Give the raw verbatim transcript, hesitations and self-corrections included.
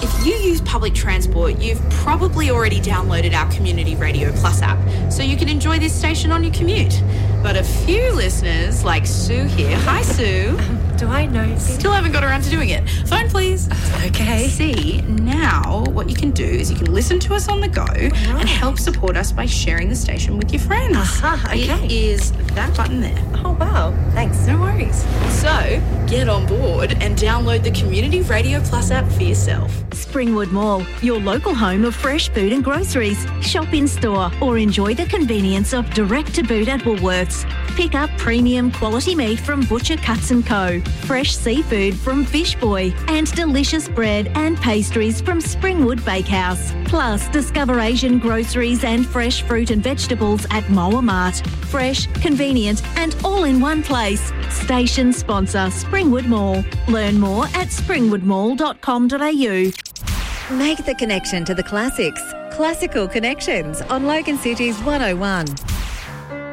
If you use public transport, you've probably already downloaded our Community Radio Plus app, so you can enjoy this station on your commute. But a few listeners, like Sue here, hi Sue, Um, do I know? still haven't got around to doing it. Phone please. Okay. See, now what you can do is you can listen to us on the go and help support us by sharing the station with your friends. Aha, okay. It is that button there. Oh, wow. Thanks. No worries. So, get on board and download the Community Radio Plus app for yourself. Springwood Mall, your local home of fresh food and groceries. Shop in store or enjoy the convenience of direct to boot at Woolworths. Pick up premium quality meat from Butcher Cuts and Co, fresh seafood from Fish Boy, and delicious bread and pastries from Springwood Bakehouse. Plus, discover Asian groceries and fresh fruit and vegetables at Moa Mart. Fresh, convenient, and all in one place. Station sponsor Springwood Mall. Learn more at springwood mall dot com dot a u. Make the connection to the classics. Classical Connections on Logan City's one oh one.